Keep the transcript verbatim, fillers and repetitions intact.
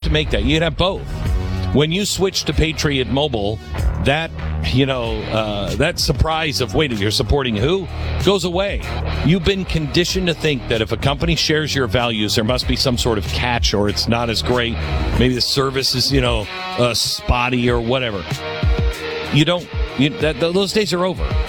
to make that. You can have both. When you switch to Patriot Mobile, that, you know, uh, that surprise of, wait, you're supporting who? Goes away. You've been conditioned to think that if a company shares your values, there must be some sort of catch, or it's not as great. Maybe the service is, you know, uh, spotty or whatever. You don't, you, that, those days are over.